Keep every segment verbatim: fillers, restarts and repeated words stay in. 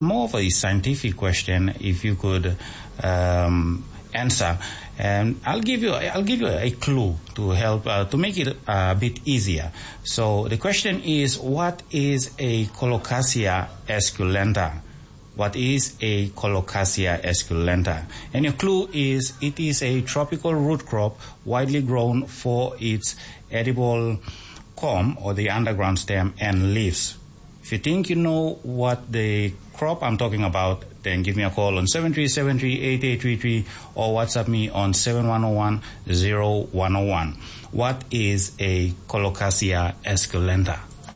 more of a scientific question, if you could um, answer. And I'll give you I'll give you a clue to help uh, to make it a bit easier. So the question is, what is a Colocasia esculenta? What is a Colocasia esculenta? And your clue is, it is a tropical root crop widely grown for its edible corm, or the underground stem, and leaves. If you think you know what the crop I'm talking about, then give me a call on seven three seven three, eight eight three three or WhatsApp me on seven one zero one, zero one zero one. What is a Colocasia esculenta?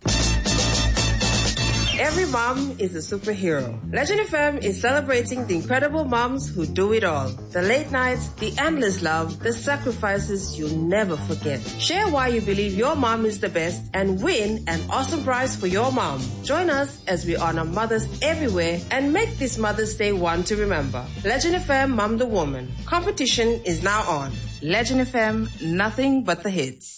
Every mom is a superhero. Legend F M is celebrating the incredible moms who do it all. The late nights, the endless love, the sacrifices you'll never forget. Share why you believe your mom is the best and win an awesome prize for your mom. Join us as we honor mothers everywhere and make this Mother's Day one to remember. Legend F M Mom the Woman. Competition is now on. Legend F M, nothing but the hits.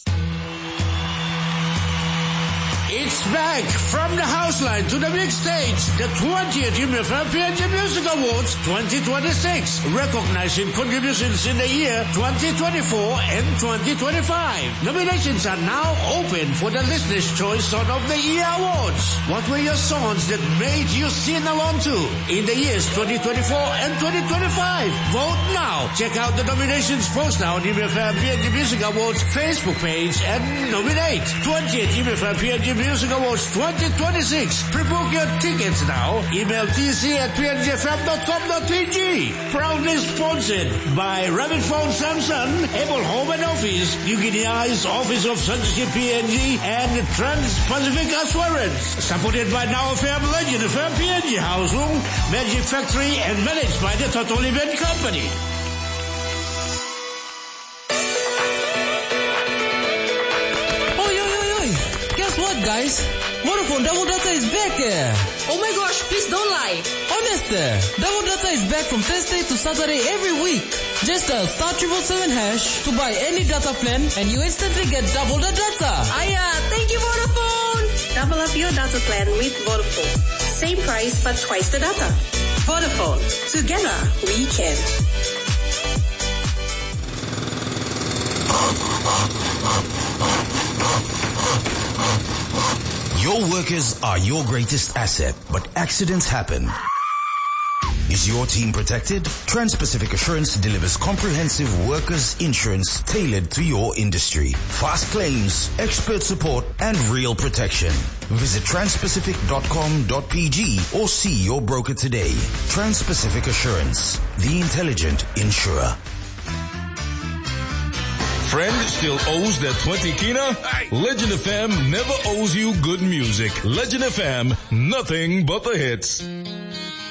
It's back from the house line to the big stage, the twentieth Uniform P N G Music Awards twenty twenty-six, recognizing contributions in the year twenty twenty-four and twenty twenty-five. Nominations are now open for the Listener's Choice Song of the Year Awards. What were your songs that made you sing along to in the years twenty twenty-four and twenty twenty-five? Vote now. Check out the nominations poster on Uniform P N G Music Awards Facebook page and nominate. twentieth Uniform P N G Music Awards twenty twenty-six. Pre-book your tickets now. Email t c at p n g f m dot com dot p g. Proudly sponsored by Rabbit Phone Samsung, Apple Home and Office, U K D I's Office of Censorship P N G, and Trans-Pacific Assurance. Supported by Now F M, Legend F M P N G House Room, Magic Factory, and managed by the Total Event Company. Guys, Vodafone Double Data is back there. Oh my gosh, please don't lie. Honest there. Double Data is back from Thursday to Saturday every week. Just dial star triple seven hash to buy any data plan and you instantly get double the data. Aya, thank you Vodafone. Double up your data plan with Vodafone. Same price but twice the data. Vodafone. Together we can. Your workers are your greatest asset, but accidents happen. Is your team protected? Trans-Pacific Assurance delivers comprehensive workers' insurance tailored to your industry. Fast claims, expert support, and real protection. Visit trans pacific dot com dot p g or see your broker today. Trans-Pacific Assurance, the intelligent insurer. Friend still owes that twenty kina? Legend F M never owes you good music. Legend F M, nothing but the hits.